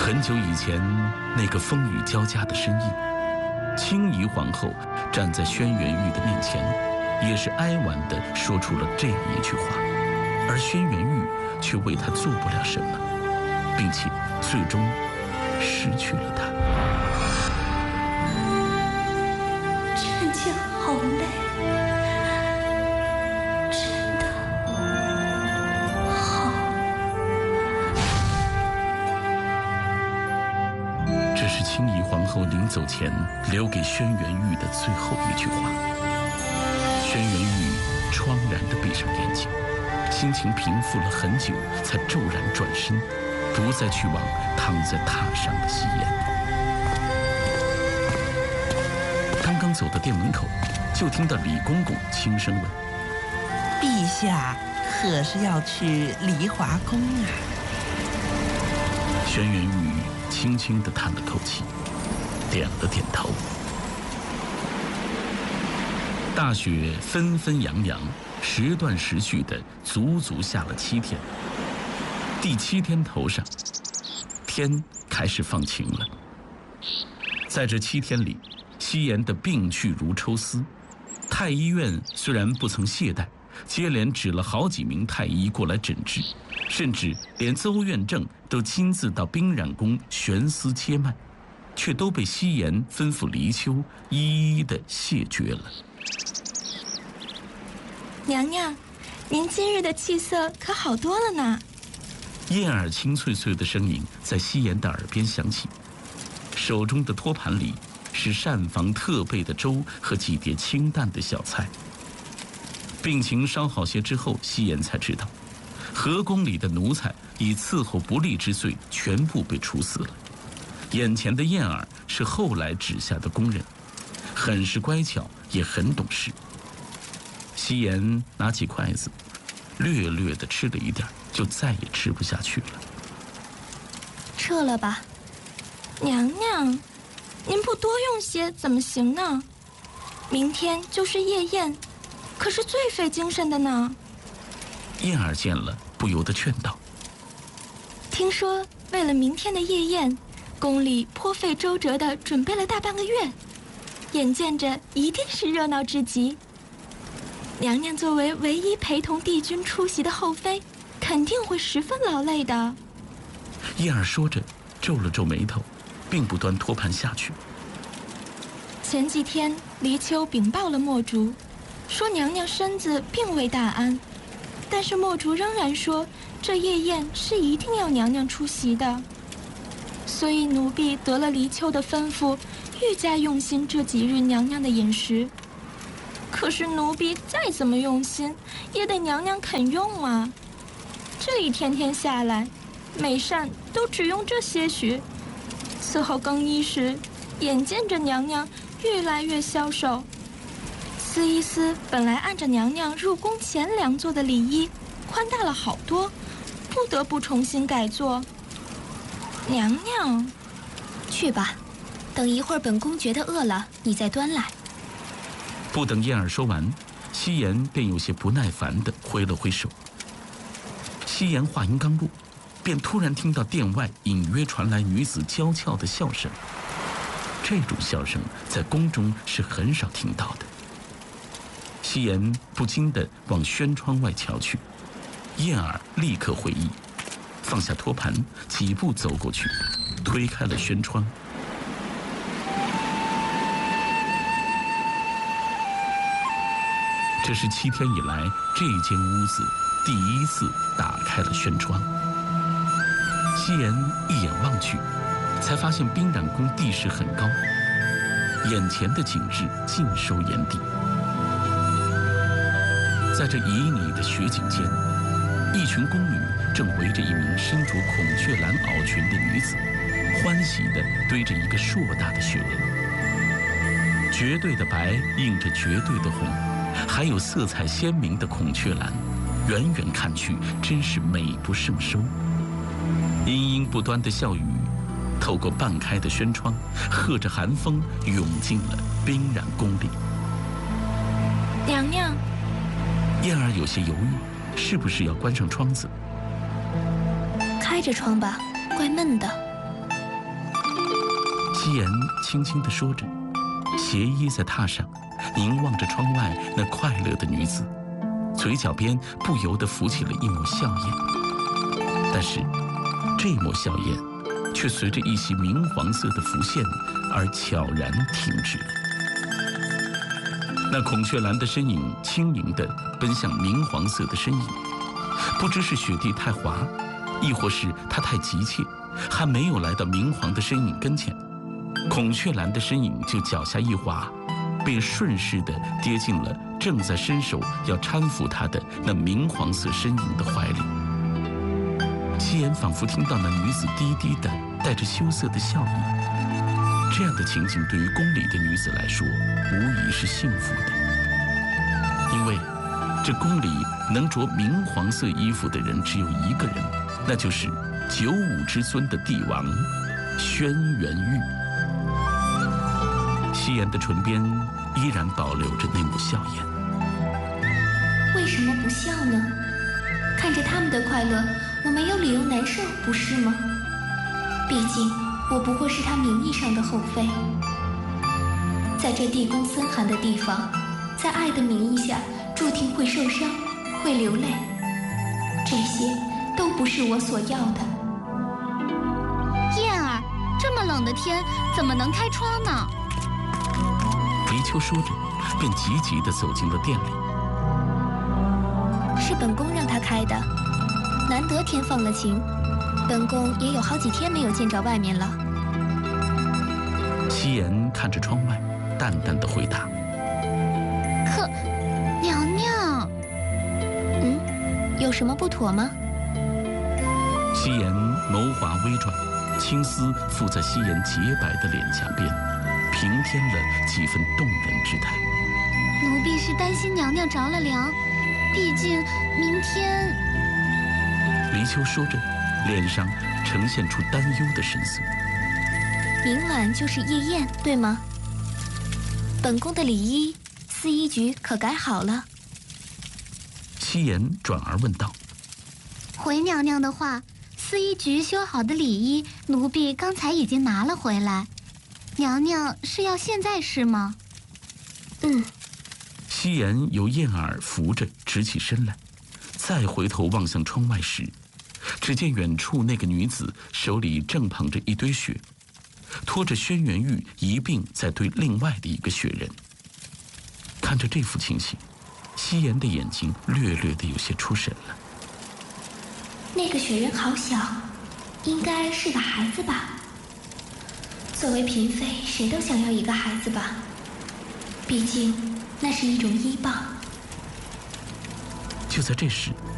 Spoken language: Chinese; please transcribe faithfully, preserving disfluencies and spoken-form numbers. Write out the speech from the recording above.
很久以前，那个风雨交加的深夜，清怡皇后站在轩辕玉的面前，也是哀婉地说出了这样一句话，而轩辕玉却为她做不了什么，并且最终失去了她。 臣妾好累，真的好。 这是清怡皇后临走前留给轩辕玉的最后一句话。轩辕玉怆然地闭上眼睛，心情平复了很久，才骤然转身，不再去往躺在榻上的夕颜。刚刚走到店门口，就听到李公公轻声问：“ 陛下何时要去梨华宫啊？” 轩辕玉轻轻地叹了口气，点了点头。大雪纷纷扬扬，时断时续的，足足下了七天。第七天头上，天开始放晴了。在这七天里，西颜的病去如抽丝。太医院虽然不曾懈怠，接连指了好几名太医过来诊治，甚至连邹院正都亲自到冰染宫悬丝切脉，却都被西颜吩咐黎秋一一的谢绝了。 娘娘，您今日的气色可好多了呢。 燕儿清脆脆的声音在西颜的耳边响起，手中的托盘里是膳房特备的粥和几碟清淡的小菜。病情稍好些之后，西颜才知道，河宫里的奴才以伺候不利之罪全部被处死了。眼前的燕儿是后来指下的工人，很是乖巧，也很懂事。西颜拿起筷子，略略地吃了一点，就再也吃不下去了。 撤了吧，娘娘，您不多用些怎么行呢？明天就是夜宴，可是最费精神的呢。 燕儿见了，不由得劝道：“ 听说为了明天的夜宴，宫里颇费周折地准备了大半个月，眼见着一定是热闹至极。娘娘作为唯一陪同帝君出席的后妃，肯定会十分劳累的。” 燕儿说着，皱了皱眉头，并不端托盘下去。 前几天黎秋禀报了墨竹，说娘娘身子并未大安，但是墨竹仍然说这夜宴是一定要娘娘出席的，所以奴婢得了黎秋的吩咐，愈加用心这几日娘娘的饮食。可是奴婢再怎么用心，也得娘娘肯用啊。这一天天下来，每膳都只用这些许。伺候更衣时，眼见着娘娘越来越消瘦。司一司本来按着娘娘入宫前良做的礼仪，宽大了好多，不得不重新改做。娘娘， 去吧，等一会儿本宫觉得饿了，你再端来。 不等燕儿说完，西颜便有些不耐烦地挥了挥手。西颜话音刚落，便突然听到殿外隐约传来女子娇俏的笑声。这种笑声在宫中是很少听到的。西颜不禁地往轩窗外瞧去，燕儿立刻回忆，放下托盘，几步走过去，推开了轩窗。这是七天以来这间屋子第一次打开了轩窗。西颜一眼望去，才发现冰染宫地势很高，眼前的景致尽收眼底。在这旖旎的雪景间，一群宫女正围着一名身着孔雀蓝袄裙的女子，欢喜地堆着一个硕大的雪人。绝对的白映着绝对的红，还有色彩鲜明的孔雀蓝，远远看去真是美不胜收。殷殷不端的笑语透过半开的轩窗，和着寒风涌进了冰染宫里。 娘娘， 燕儿有些犹豫，是不是要关上窗子？ 开着窗吧，怪闷的。 夕颜轻轻地说着，斜依在榻上，凝望着窗外那快乐的女子，嘴角边不由得浮起了一抹笑靥。但是，这抹笑靥却随着一袭明黄色的浮现而悄然停止了。那孔雀蓝的身影轻盈地奔向明黄色的身影，不知是雪地太滑，亦或是它太急切，还没有来到明黄的身影跟前，孔雀蓝的身影就脚下一滑，便顺势地跌进了正在伸手要搀扶他的那明黄色身影的怀里。夕颜仿佛听到那女子低低的带着羞涩的笑意。这样的情景对于宫里的女子来说，无疑是幸福的，因为这宫里能着明黄色衣服的人只有一个人，那就是九五之尊的帝王轩辕玉。夕颜的唇边依然保留着那抹笑颜。 为什么不笑呢？看着他们的快乐，我没有理由难受，不是吗？毕竟我不过是他名义上的后妃，在这地宫森寒的地方，在爱的名义下，注定会受伤，会流泪，这些都不是我所要的。 燕儿，这么冷的天，怎么能开窗呢？ 黎秋说着，便急急地走进了店里。 是本宫让他开的，难得天放了晴，本宫也有好几天没有见着外面了。 夕颜看着窗外，淡淡的回答：“ 可，娘娘…… 嗯，有什么不妥吗？” 夕颜眸华微转，青丝附在夕颜洁白的脸颊边，平添了几分动人之态。 奴婢是担心娘娘着了凉，毕竟明天…… 黎秋说着，脸上呈现出担忧的神色。 明晚就是夜宴，对吗？本宫的礼衣，司衣局可改好了？ 夕颜转而问道：“ 回娘娘的话，司衣局修好的礼衣，奴婢刚才已经拿了回来。娘娘是要现在试吗？” 嗯。 夕颜由燕耳扶着直起身来，再回头望向窗外时，只见远处那个女子手里正捧着一堆雪，拖着轩辕玉一并在堆另外的一个雪人。看着这幅情形，夕颜的眼睛略略的有些出神了。 那个雪人好小，应该是个孩子吧？作为嫔妃，谁都想要一个孩子吧？毕竟那是一种依傍。 就在这时，